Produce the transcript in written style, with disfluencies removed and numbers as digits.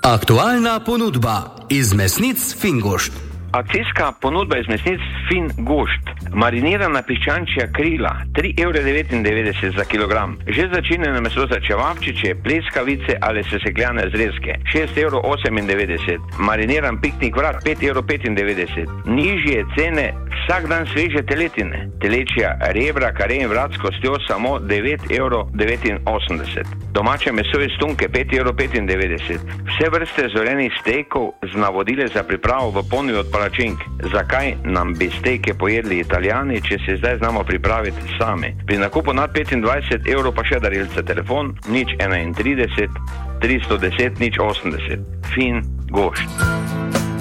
Aktualna ponudba iz mesnic Fingošt. Akcijska ponudba iz mesnic Fingošt. Marinirana piščančja krila 3,99 € za kilogram. Že začinjeno meso za čevapčiče, pleskavice ali sesekljane zrezke 6,98 €. Mariniran piknik vrat 5,95 €. Nižje cene vsak dan sveže teletine. Telečja rebra, kare in vrat s kostjo samo 9,89 €. Domače meso iz tunke 5,95 €. Vse vrste zorenih stejkov z navodile za pripravo v ponvi od palačink. Zakaj nam bi stejke pojedli Italijani, če se zdaj znamo pripraviti sami? Pri nakupu nad 25 € pa še darilce. Telefon 031 310 080. Fingošt.